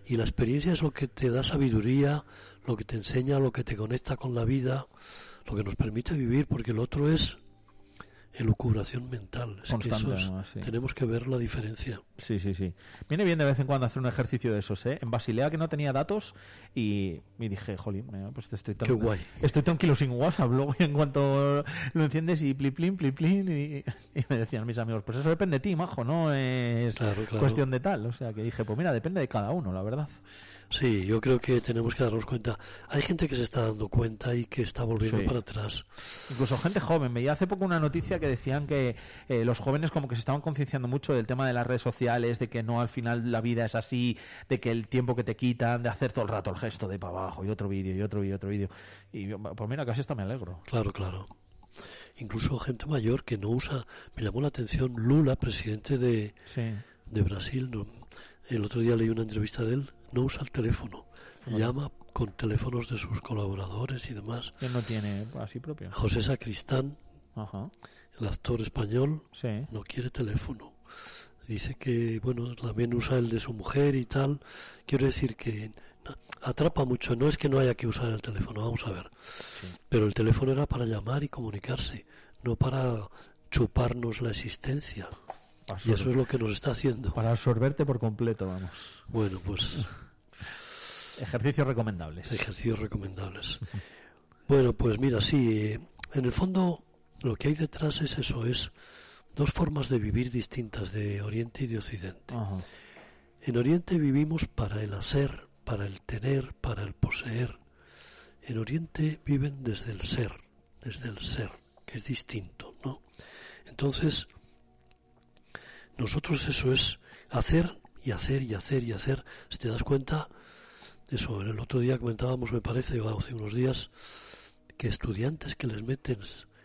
Y la experiencia es lo que te da sabiduría, lo que te enseña, lo que te conecta con la vida, lo que nos permite vivir, porque el otro es elucubración mental. Es constante, que eso es, ¿no? Sí. tenemos que ver la diferencia. Sí. Viene bien de vez en cuando hacer un ejercicio de esos, ¿eh? En Basilea, que no tenía datos, y dije, jolín, pues Qué guay. Estoy tranquilo sin WhatsApp. Luego, en cuanto lo enciendes y plin, y me decían mis amigos, pues eso depende de ti, majo, no es Claro. cuestión de tal. O sea, que dije, pues mira, depende de cada uno, la verdad. Sí, yo creo que tenemos que darnos cuenta. Hay gente que se está dando cuenta y que está volviendo Sí. para atrás. Incluso gente joven. Veía hace poco una noticia que decían que los jóvenes como que se estaban concienciando mucho del tema de las redes sociales, de que no al final la vida es así, de que el tiempo que te quitan, de hacer todo el rato el gesto de para abajo y otro vídeo y otro vídeo y otro vídeo. Y yo, pues mira, casi hasta me alegro. Claro. Incluso gente mayor que no usa. Me llamó la atención Lula, presidente de Brasil. ¿No? El otro día leí una entrevista de él. No usa el teléfono. Llama con teléfonos de sus colaboradores y demás. Él no tiene así propio. José Sacristán, Ajá. el actor español, Sí. no quiere teléfono. Dice que, bueno, también usa el de su mujer y tal. Quiero decir que atrapa mucho. No es que no haya que usar el teléfono, vamos a ver. Sí. Pero el teléfono era para llamar y comunicarse, no para chuparnos la existencia. Y eso es lo que nos está haciendo. Para absorberte por completo, vamos. Bueno, pues Ejercicios recomendables. ejercicios recomendables. Bueno, pues mira, sí, en el fondo lo que hay detrás es eso, es dos formas de vivir distintas de Oriente y de Occidente. Ajá. En Oriente vivimos para el hacer, para el tener, para el poseer. En Oriente viven desde el ser, que es distinto, ¿no? Entonces, nosotros eso es hacer y hacer y hacer y hacer. Si te das cuenta, eso, el otro día comentábamos, me parece, o hace unos días, que estudiantes que les meten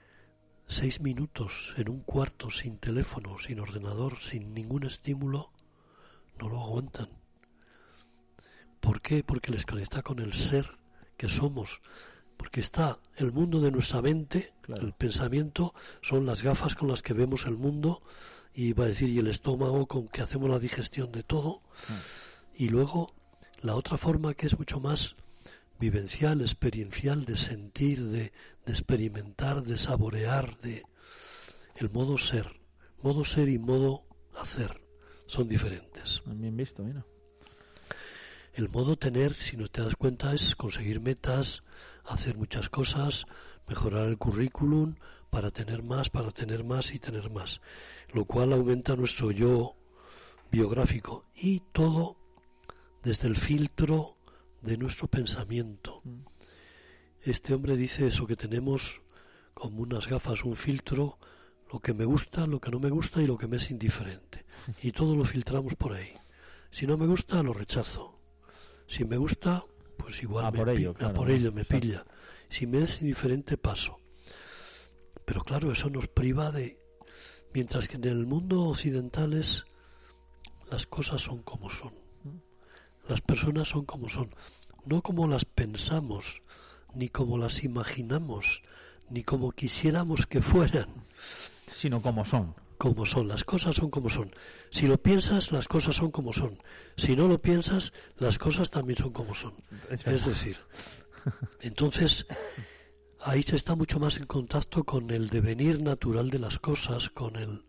6 minutos en un cuarto sin teléfono, sin ordenador, sin ningún estímulo, no lo aguantan. ¿Por qué? Porque les conecta con el ser que somos. Porque está el mundo de nuestra mente, claro. El pensamiento, son las gafas con las que vemos el mundo, y va a decir, y el estómago con que hacemos la digestión de todo. Y luego la otra forma, que es mucho más vivencial, experiencial, de sentir, de experimentar, de saborear, de el modo ser y modo hacer son diferentes. Bien visto, mira. El modo tener, si no te das cuenta, es conseguir metas, hacer muchas cosas, mejorar el currículum para tener más y tener más, lo cual aumenta nuestro yo biográfico, y todo desde el filtro de nuestro pensamiento. Este hombre dice eso, que tenemos como unas gafas, un filtro, lo que me gusta, lo que no me gusta y lo que me es indiferente, y todo lo filtramos por ahí. Si no me gusta, lo rechazo. Si me gusta, pues igual por ello me pilla. Si me es indiferente, paso. Pero claro, eso nos priva de... Mientras que en el mundo occidental las cosas son como son. Las personas son como son. No como las pensamos, ni como las imaginamos, ni como quisiéramos que fueran. Sino como son. Como son, las cosas son como son. Si lo piensas, las cosas son como son. Si no lo piensas, las cosas también son como son. Es decir, entonces ahí se está mucho más en contacto con el devenir natural de las cosas, con el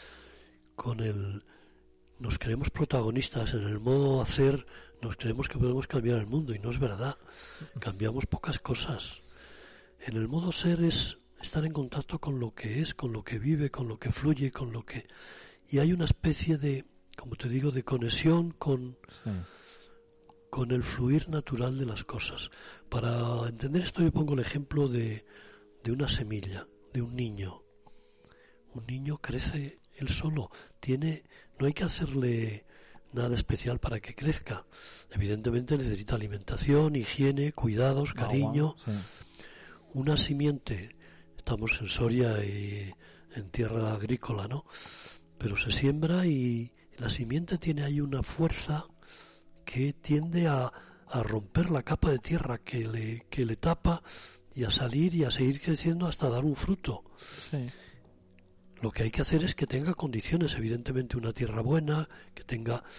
nos creemos protagonistas. En el modo hacer nos creemos que podemos cambiar el mundo, y no es verdad. Cambiamos pocas cosas. En el modo ser es estar en contacto con lo que es, con lo que vive, con lo que fluye, con lo que... Y hay una especie de, como te digo, de conexión con el fluir natural de las cosas. Para entender esto, yo pongo el ejemplo de una semilla, de un niño. Un niño crece él solo, no hay que hacerle nada especial para que crezca. Evidentemente necesita alimentación, higiene, cuidados, cariño. Una simiente... Estamos en Soria y en tierra agrícola, ¿no? Pero se siembra y la simiente tiene ahí una fuerza que tiende a romper la capa de tierra que le tapa, y a salir y a seguir creciendo hasta dar un fruto. Sí. Lo que hay que hacer es que tenga condiciones, evidentemente una tierra buena, que tenga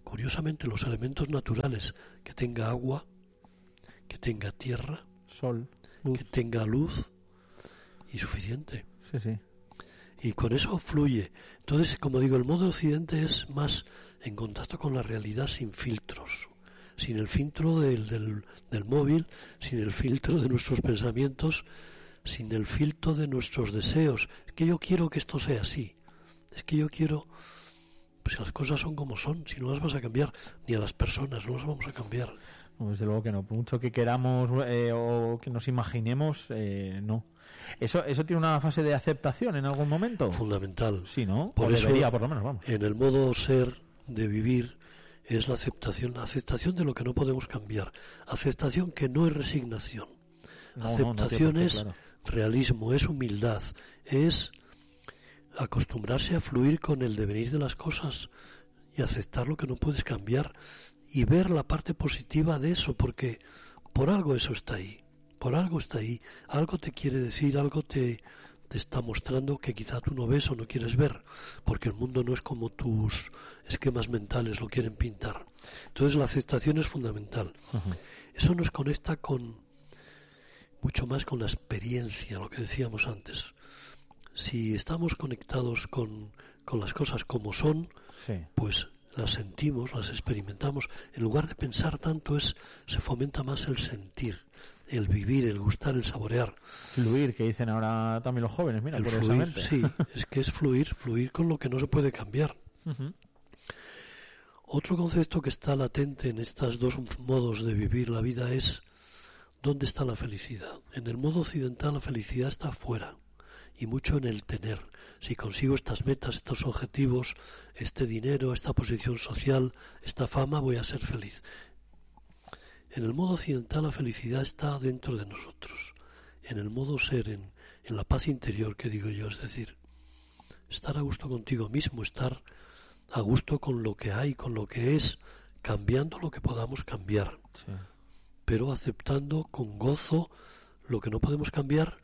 curiosamente, los elementos naturales, que tenga agua, que tenga tierra, sol, luz. que tenga luz, y suficiente. Sí, sí. Y con eso fluye. Entonces, como digo, el modo Occidente es más en contacto con la realidad sin filtros, sin el filtro del móvil, sin el filtro de nuestros pensamientos, sin el filtro de nuestros deseos. Es que yo quiero que esto sea así. Es que yo quiero... Pues las cosas son como son, si no las vas a cambiar, ni a las personas no las vamos a cambiar. No, desde luego que no, por mucho que queramos o que nos imaginemos, no. ¿Eso tiene una fase de aceptación en algún momento? Fundamental. Sí, ¿no? Por o eso, debería, por lo menos, vamos. En el modo ser de vivir es la aceptación de lo que no podemos cambiar. Aceptación que no es resignación. Aceptación es realismo, es humildad, es acostumbrarse a fluir con el devenir de las cosas y aceptar lo que no puedes cambiar y ver la parte positiva de eso, porque por algo eso está ahí, por algo está ahí, algo te quiere decir, algo te está mostrando que quizá tú no ves o no quieres ver, porque el mundo no es como tus esquemas mentales lo quieren pintar. Entonces la aceptación es fundamental. Uh-huh. Eso nos conecta con mucho más con la experiencia, lo que decíamos antes. Si estamos conectados con las cosas como son, sí, pues las sentimos, las experimentamos. En lugar de pensar tanto, se fomenta más el sentir, el vivir, el gustar, el saborear. Fluir, que dicen ahora también los jóvenes, mira, el curiosamente. Fluir, sí, es que es fluir con lo que no se puede cambiar. Uh-huh. Otro concepto que está latente en estos dos modos de vivir la vida es ¿dónde está la felicidad? En el modo occidental la felicidad está afuera. Y mucho en el tener. Si consigo estas metas, estos objetivos, este dinero, esta posición social, esta fama, voy a ser feliz. En el modo occidental la felicidad está dentro de nosotros. En el modo ser, en la paz interior, que digo yo, es decir, estar a gusto contigo mismo, estar a gusto con lo que hay, con lo que es, cambiando lo que podamos cambiar, Sí. pero aceptando con gozo lo que no podemos cambiar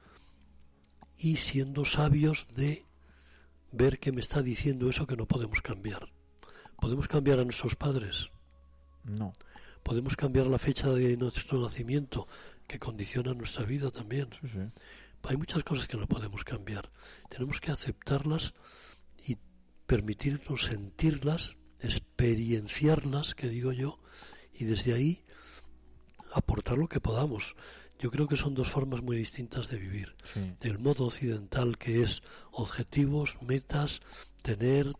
y siendo sabios de ver qué me está diciendo eso que no podemos cambiar. ¿Podemos cambiar a nuestros padres? No. ¿Podemos cambiar la fecha de nuestro nacimiento, que condiciona nuestra vida también? Sí, sí. Hay muchas cosas que no podemos cambiar. Tenemos que aceptarlas y permitirnos sentirlas, experienciarlas, que digo yo, y desde ahí aportar lo que podamos. Yo creo que son dos formas muy distintas de vivir. Sí. El modo occidental, que es objetivos, metas, tener,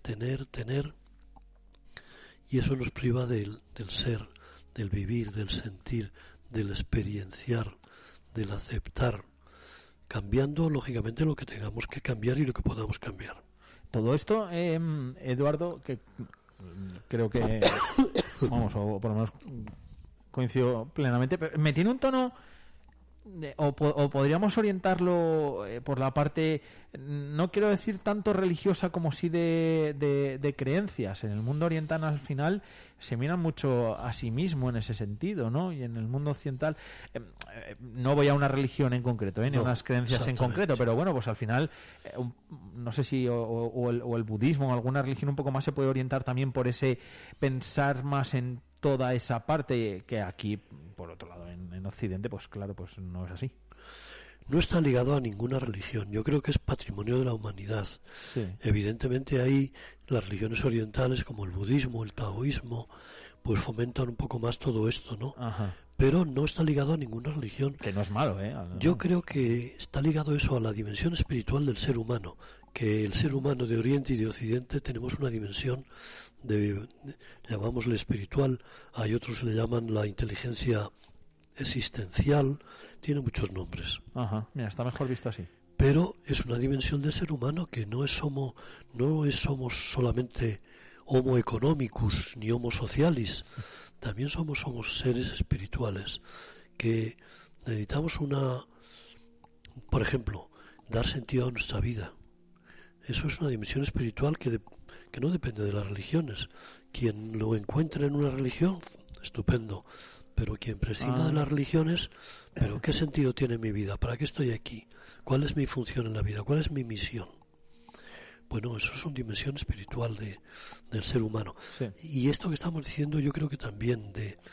y eso nos priva del ser, del vivir, del sentir, del experienciar, del aceptar, cambiando lógicamente lo que tengamos que cambiar y lo que podamos cambiar. Todo esto, Eduardo, que creo que, vamos, o por lo menos coincido plenamente, pero me tiene un tono... O podríamos orientarlo por la parte, no quiero decir tanto religiosa como sí de creencias. En el mundo oriental al final se miran mucho a sí mismo en ese sentido, ¿no? Y en el mundo occidental no voy a una religión en concreto, ni a unas creencias en concreto, pero bueno, pues al final no sé si o el budismo o alguna religión un poco más se puede orientar también por ese pensar más en toda esa parte, que aquí, por otro lado, en Occidente, pues claro, pues no es así. No está ligado a ninguna religión. Yo creo que es patrimonio de la humanidad. Sí. Evidentemente hay las religiones orientales como el budismo, el taoísmo, pues fomentan un poco más todo esto, ¿no? Ajá. Pero no está ligado a ninguna religión. Que no es malo, ¿eh? Yo creo que está ligado eso a la dimensión espiritual del ser humano, que el ser humano de Oriente y de Occidente tenemos una dimensión llamámosle espiritual, hay otros que le llaman la inteligencia existencial, tiene muchos nombres. Ajá, mira, está mejor visto así. Pero es una dimensión del ser humano que no somos solamente homo economicus ni homo socialis, también somos seres espirituales que necesitamos por ejemplo, dar sentido a nuestra vida. Eso es una dimensión espiritual que no depende de las religiones. Quien lo encuentre en una religión, estupendo. Pero quien prescinda de las religiones, ¿pero qué sentido tiene mi vida? ¿Para qué estoy aquí? ¿Cuál es mi función en la vida? ¿Cuál es mi misión? Bueno, eso es una dimensión espiritual del ser humano. Sí. Y esto que estamos diciendo yo creo que también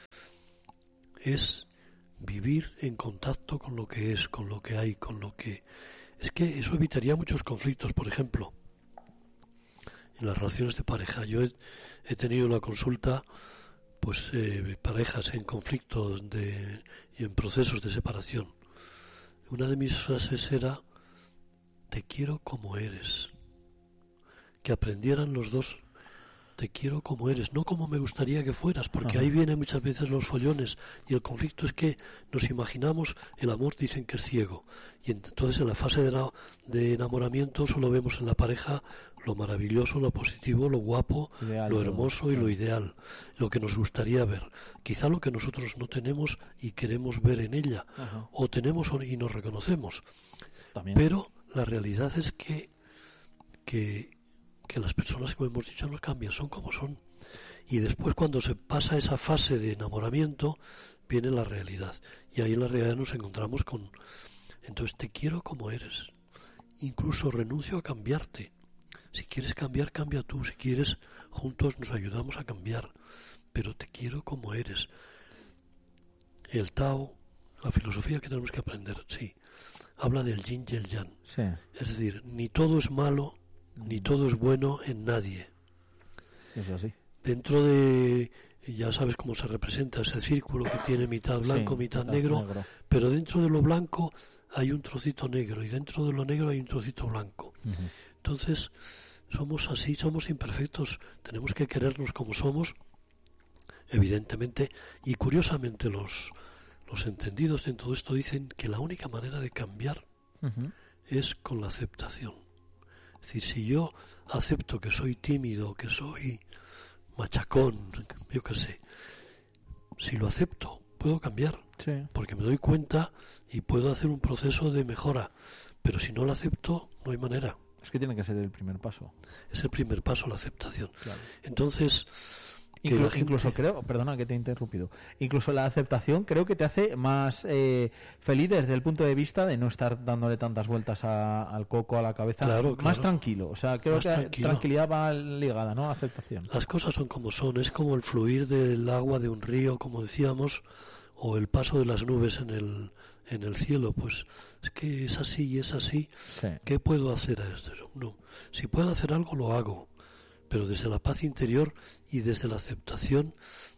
es vivir en contacto con lo que es, con lo que hay, con lo que... Es que eso evitaría muchos conflictos. Por ejemplo, en las relaciones de pareja. Yo he tenido una consulta, pues parejas en conflictos y en procesos de separación. Una de mis frases era: te quiero como eres. Que aprendieran los dos: te quiero como eres, no como me gustaría que fueras, porque ahí vienen muchas veces los follones y el conflicto. Es que nos imaginamos, el amor dicen que es ciego, y entonces en la fase de enamoramiento solo vemos en la pareja lo maravilloso, lo positivo, lo guapo, ideal, lo hermoso y lo ideal, lo que nos gustaría ver, quizá lo que nosotros no tenemos y queremos ver en ella, o tenemos y nos reconocemos. También. Pero la realidad es que las personas, como hemos dicho, no cambian, son como son. Y después, cuando se pasa esa fase de enamoramiento, viene la realidad. Y ahí en la realidad nos encontramos con... Entonces, te quiero como eres. Incluso renuncio a cambiarte. Si quieres cambiar, cambia tú. Si quieres, juntos nos ayudamos a cambiar. Pero te quiero como eres. El Tao, la filosofía que tenemos que aprender, sí, habla del yin y el yang. Sí. Es decir, ni todo es malo, ni todo es bueno en nadie. Eso así. Dentro de, ya sabes cómo se representa ese círculo que tiene mitad blanco, Sí, mitad negro, pero dentro de lo blanco hay un trocito negro y dentro de lo negro hay un trocito blanco. Entonces, somos así, somos imperfectos, tenemos que querernos como somos, evidentemente, y curiosamente los entendidos en todo esto dicen que la única manera de cambiar es con la aceptación. Es decir, si yo acepto que soy tímido, que soy machacón, yo qué sé, si lo acepto, puedo cambiar, porque me doy cuenta y puedo hacer un proceso de mejora, pero si no lo acepto, no hay manera. Es que tiene que ser el primer paso. Es el primer paso, la aceptación. Claro. Entonces... Incluso creo, perdona que te he interrumpido, incluso la aceptación creo que te hace más feliz desde el punto de vista de no estar dándole tantas vueltas al coco, a la cabeza, claro. Más tranquilo, o sea, creo que tranquilidad va ligada, ¿no? Aceptación. Las cosas son como son, es como el fluir del agua de un río, como decíamos, o el paso de las nubes en el cielo. Pues es que es así y es así. Sí. ¿Qué puedo hacer a esto? No. Si puedo hacer algo, lo hago, pero desde la paz interior y desde la aceptación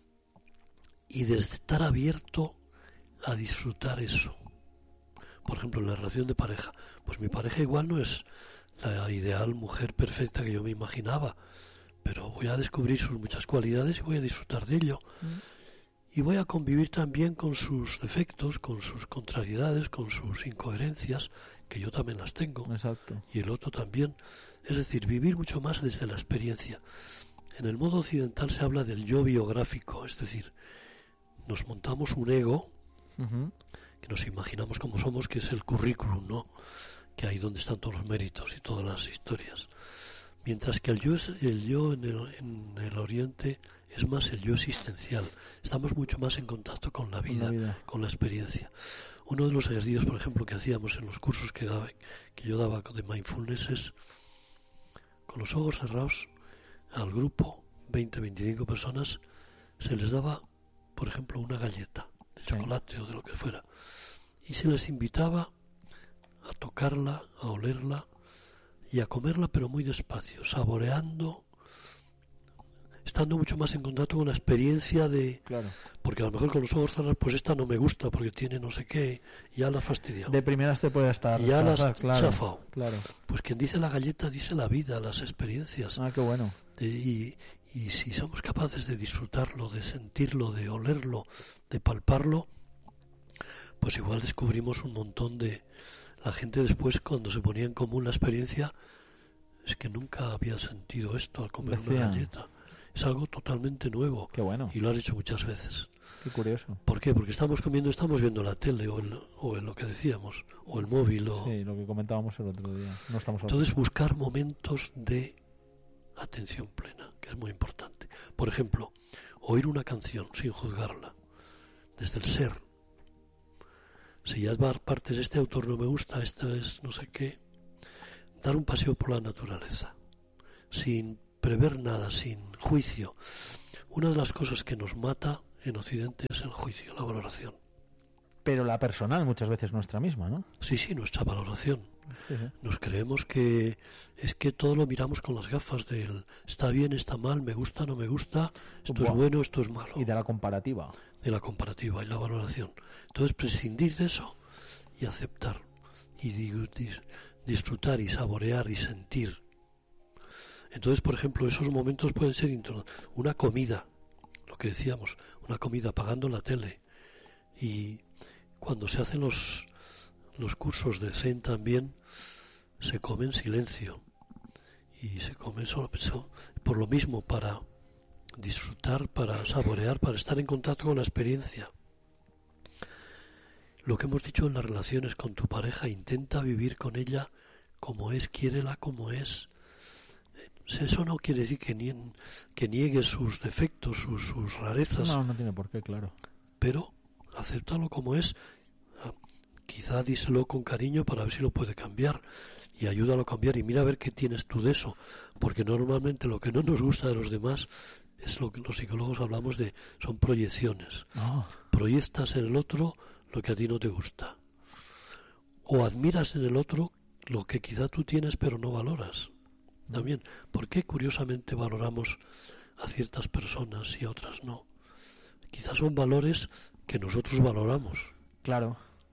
y desde estar abierto a disfrutar eso. Por ejemplo, en la relación de pareja, pues mi pareja igual no es la ideal mujer perfecta que yo me imaginaba, pero voy a descubrir sus muchas cualidades y voy a disfrutar de ello. Y voy a convivir también con sus defectos, con sus contrariedades, con sus incoherencias, que yo también las tengo. Exacto. Y el otro también. Es decir, vivir mucho más desde la experiencia. En el modo occidental se habla del yo biográfico, es decir, nos montamos un ego que nos imaginamos como somos, que es el currículum, ¿no? Que ahí donde están todos los méritos y todas las historias. Mientras que el yo en el Oriente es más el yo existencial. Estamos mucho más en contacto con la vida, con la experiencia. Uno de los ejercicios, por ejemplo, que hacíamos en los cursos que yo daba de mindfulness es, con los ojos cerrados, al grupo, 20-25 personas, se les daba, por ejemplo, una galleta de chocolate o de lo que fuera, y se les invitaba a tocarla, a olerla y a comerla, pero muy despacio, saboreando, estando mucho más en contacto con la experiencia de... Claro. Porque a lo mejor con los ojos cerrados, pues esta no me gusta porque tiene no sé qué, ya la has fastidiado. De primeras te puede estar... Ya la has chafado. Claro. Pues quien dice la galleta dice la vida, las experiencias. Ah, qué bueno. Y si somos capaces de disfrutarlo, de sentirlo, de olerlo, de palparlo, pues igual descubrimos un montón de... La gente después, cuando se ponía en común la experiencia, es que nunca había sentido esto al comer una galleta. Es algo totalmente nuevo. Qué bueno. Y lo has hecho muchas veces. Qué curioso. ¿Por qué? Porque estamos viendo la tele o en lo que decíamos, o el móvil. Sí, lo que comentábamos el otro día. No estamos Entonces, buscar momentos de atención plena, que es muy importante. Por ejemplo, oír una canción sin juzgarla, desde el ser. Si ya partes, este autor no me gusta, esto es no sé qué, dar un paseo por la naturaleza. sin prever nada, sin juicio. Una de las cosas que nos mata en Occidente es el juicio, la valoración. Pero la personal muchas veces nuestra misma, ¿no? Sí, nuestra valoración. Sí. Nos creemos que es que todo lo miramos con las gafas del está bien, está mal, me gusta, no me gusta, esto es bueno, esto es malo. Y de la comparativa. De la comparativa y la valoración. Entonces prescindir de eso y aceptar y disfrutar y saborear y sentir. Entonces, por ejemplo, esos momentos pueden ser una comida, lo que decíamos, una comida apagando la tele. Y cuando se hacen los cursos de Zen también, se come en silencio. Y se come solo por lo mismo, para disfrutar, para saborear, para estar en contacto con la experiencia. Lo que hemos dicho en las relaciones con tu pareja, intenta vivir con ella como es, quiérela como es. Eso no quiere decir que niegue sus defectos, sus rarezas. No tiene por qué, claro. Pero acéptalo como es. Quizá díselo con cariño para ver si lo puede cambiar y ayúdalo a cambiar y mira a ver qué tienes tú de eso, porque normalmente lo que no nos gusta de los demás es lo que los psicólogos hablamos de, son proyecciones. Proyectas en el otro lo que a ti no te gusta, o admiras en el otro lo que quizá tú tienes pero no valoras. También, ¿por qué curiosamente valoramos a ciertas personas y a otras no? Quizás son valores que nosotros valoramos. Claro.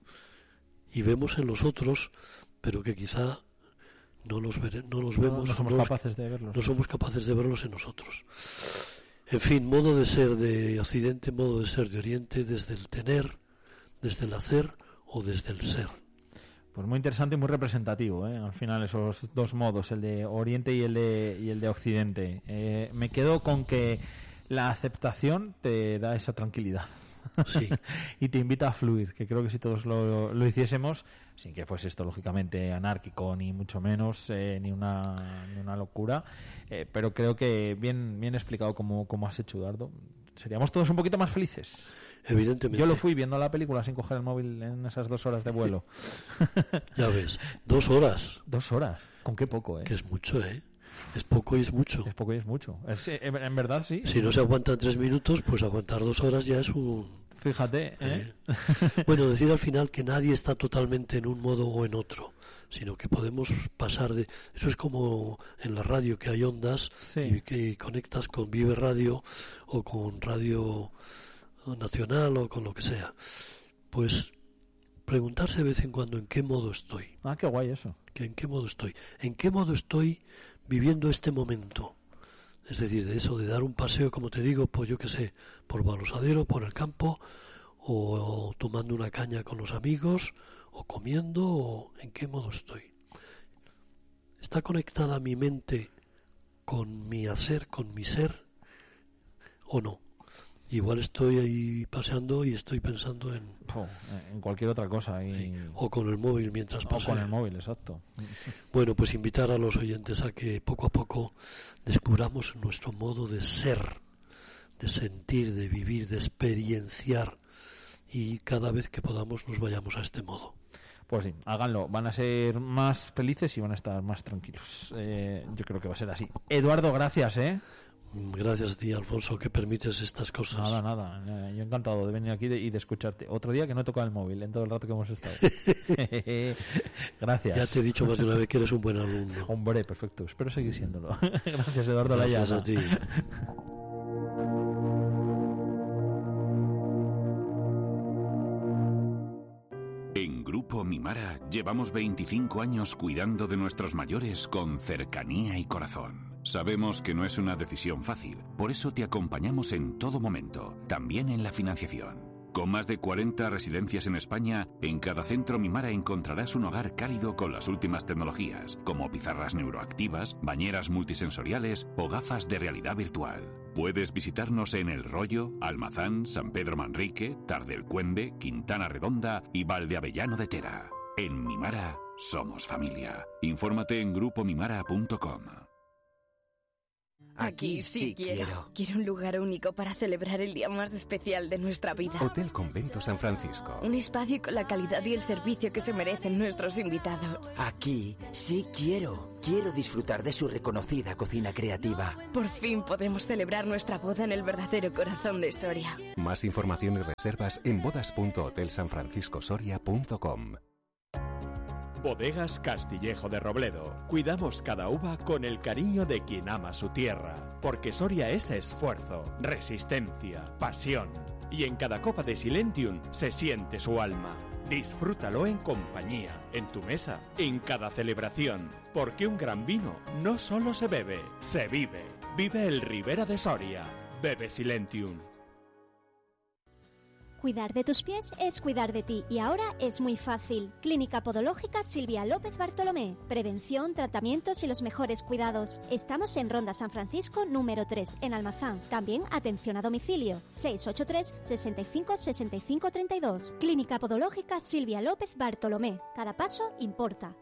Y vemos en los otros, pero que quizá no los vemos. No somos capaces de verlos. No somos capaces de verlos en nosotros. En fin, modo de ser de Occidente, modo de ser de Oriente, desde el tener, desde el hacer o desde el ser. Pues muy interesante y muy representativo, ¿eh? Al final esos dos modos, el de Oriente y el de Occidente. Me quedo con que la aceptación te da esa tranquilidad. Sí. Y te invita a fluir, que creo que si todos lo hiciésemos, sin que fuese esto lógicamente anárquico ni mucho menos, ni una locura, pero creo que bien explicado como has hecho, Eduardo, seríamos todos un poquito más felices. Evidentemente. Yo lo fui viendo la película sin coger el móvil en esas 2 horas de vuelo. Ya ves, 2 horas. 2 horas, con qué poco, ¿eh? Que es mucho, ¿eh? Es poco y es mucho. Es poco y es mucho. En verdad, sí. Si no se aguantan 3 minutos, pues aguantar 2 horas ya es un... Fíjate, ¿eh? Bueno, decir al final que nadie está totalmente en un modo o en otro, sino que podemos pasar de... Eso es como en la radio, que hay ondas, sí, y que conectas con Vive Radio o con Radio Nacional o con lo que sea. Pues preguntarse de vez en cuando en qué modo estoy. Ah, qué guay eso. ¿En qué modo estoy? ¿En qué modo estoy viviendo este momento? Es decir, de eso, de dar un paseo, como te digo, pues yo qué sé, por Balosadero, por el campo, o tomando una caña con los amigos, o comiendo, o en qué modo estoy. ¿Está conectada mi mente con mi hacer, con mi ser, o no? Igual estoy ahí paseando y estoy pensando en cualquier otra cosa. Sí, o con el móvil mientras paseo. O con el móvil, exacto. Bueno, pues invitar a los oyentes a que poco a poco descubramos nuestro modo de ser, de sentir, de vivir, de experienciar, y cada vez que podamos nos vayamos a este modo. Pues sí, háganlo. Van a ser más felices y van a estar más tranquilos. Yo creo que va a ser así. Eduardo, gracias, ¿eh? Gracias a ti, Alfonso, que permites estas cosas. Nada. Yo encantado de venir aquí y de escucharte. Otro día que no he tocado el móvil en todo el rato que hemos estado. Gracias. Ya te he dicho más de una vez que eres un buen alumno. Hombre, perfecto. Espero seguir siéndolo. Gracias, Eduardo Layana. Gracias a ti. En Grupo Mimara llevamos 25 años cuidando de nuestros mayores con cercanía y corazón. Sabemos que no es una decisión fácil, por eso te acompañamos en todo momento, también en la financiación. Con más de 40 residencias en España, en cada centro Mimara encontrarás un hogar cálido con las últimas tecnologías, como pizarras neuroactivas, bañeras multisensoriales o gafas de realidad virtual. Puedes visitarnos en El Rollo, Almazán, San Pedro Manrique, Tardelcuende, Quintana Redonda y Valdeavellano de Tera. En Mimara, somos familia. Infórmate en grupomimara.com. Aquí sí quiero. Quiero un lugar único para celebrar el día más especial de nuestra vida. Hotel Convento San Francisco. Un espacio con la calidad y el servicio que se merecen nuestros invitados. Aquí sí quiero. Quiero disfrutar de su reconocida cocina creativa. Por fin podemos celebrar nuestra boda en el verdadero corazón de Soria. Más información y reservas en bodas.hotelsanfranciscosoria.com. Bodegas Castillejo de Robledo. Cuidamos cada uva con el cariño de quien ama su tierra. Porque Soria es esfuerzo, resistencia, pasión. Y en cada copa de Silentium se siente su alma. Disfrútalo en compañía, en tu mesa, en cada celebración. Porque un gran vino no solo se bebe, se vive. Vive el Ribera de Soria. Bebe Silentium. Cuidar de tus pies es cuidar de ti y ahora es muy fácil. Clínica Podológica Silvia López Bartolomé. Prevención, tratamientos y los mejores cuidados. Estamos en Ronda San Francisco número 3, en Almazán. También atención a domicilio. 683 65 65 32. Clínica Podológica Silvia López Bartolomé. Cada paso importa.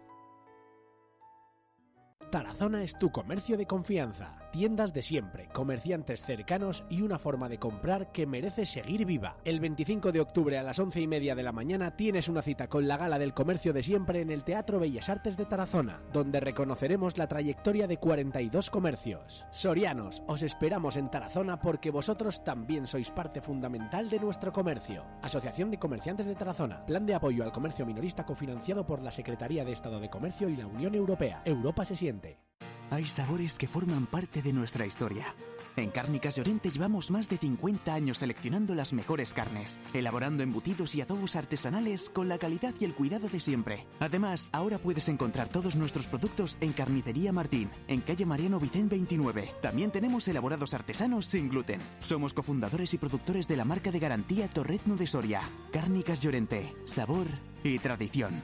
Tarazona es tu comercio de confianza. Tiendas de siempre, comerciantes cercanos y una forma de comprar que merece seguir viva. El 25 de octubre a las 11:30 de la mañana tienes una cita con la Gala del Comercio de Siempre en el Teatro Bellas Artes de Tarazona, donde reconoceremos la trayectoria de 42 comercios. Sorianos, os esperamos en Tarazona porque vosotros también sois parte fundamental de nuestro comercio. Asociación de Comerciantes de Tarazona. Plan de apoyo al comercio minorista cofinanciado por la Secretaría de Estado de Comercio y la Unión Europea. Europa se siente. Hay sabores que forman parte de nuestra historia. En Cárnicas Llorente llevamos más de 50 años seleccionando las mejores carnes, elaborando embutidos y adobos artesanales con la calidad y el cuidado de siempre. Además, ahora puedes encontrar todos nuestros productos en Carnicería Martín, en calle Mariano Vicén 29. También tenemos elaborados artesanos sin gluten. Somos cofundadores y productores de la marca de garantía Torrezno de Soria. Cárnicas Llorente, sabor y tradición.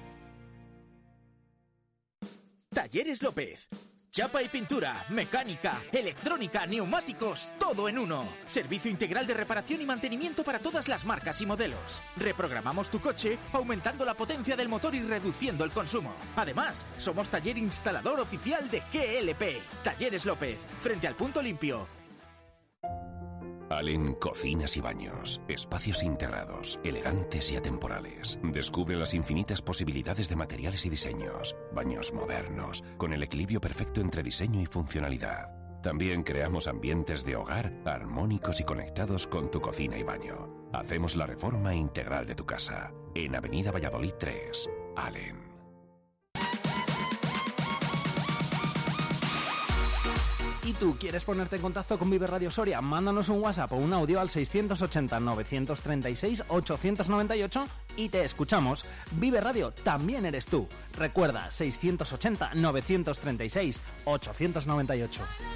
Talleres López. Chapa y pintura, mecánica, electrónica, neumáticos, todo en uno. Servicio integral de reparación y mantenimiento para todas las marcas y modelos. Reprogramamos tu coche aumentando la potencia del motor y reduciendo el consumo. Además, somos taller instalador oficial de GLP. Talleres López, frente al Punto Limpio. Allen Cocinas y Baños. Espacios integrados, elegantes y atemporales. Descubre las infinitas posibilidades de materiales y diseños. Baños modernos, con el equilibrio perfecto entre diseño y funcionalidad. También creamos ambientes de hogar armónicos y conectados con tu cocina y baño. Hacemos la reforma integral de tu casa. En Avenida Valladolid 3, Allen. ¿Y tú quieres ponerte en contacto con Vive Radio Soria? Mándanos un WhatsApp o un audio al 680-936-898 y te escuchamos. Vive Radio también eres tú. Recuerda, 680-936-898.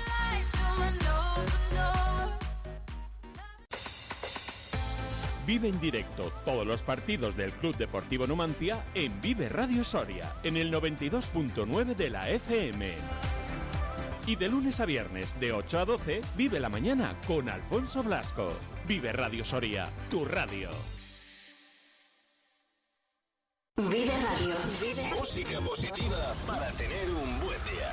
Vive en directo todos los partidos del Club Deportivo Numancia en Vive Radio Soria, en el 92.9 de la FM. Y de lunes a viernes, de 8 a 12, vive la mañana con Alfonso Blasco. Vive Radio Soria, tu radio. Vive Radio. Vive. Música positiva para tener un buen día.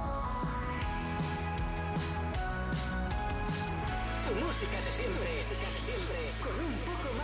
Tu música de siempre.